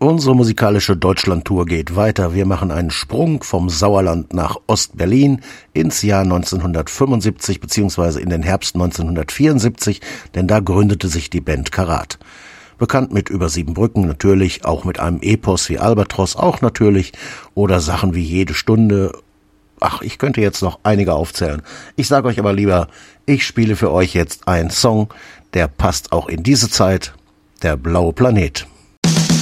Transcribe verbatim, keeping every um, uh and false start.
Unsere musikalische Deutschlandtour geht weiter. Wir machen einen Sprung vom Sauerland nach Ost-Berlin ins Jahr neunzehnhundertfünfundsiebzig beziehungsweise in den Herbst neunzehnhundertvierundsiebzig, denn da gründete sich die Band Karat. Bekannt mit Über sieben Brücken natürlich, auch mit einem Epos wie Albatros auch natürlich oder Sachen wie Jede Stunde. Ach, ich könnte jetzt noch einige aufzählen. Ich sage euch aber lieber, ich spiele für euch jetzt einen Song, der passt auch in diese Zeit, der Blaue Planet.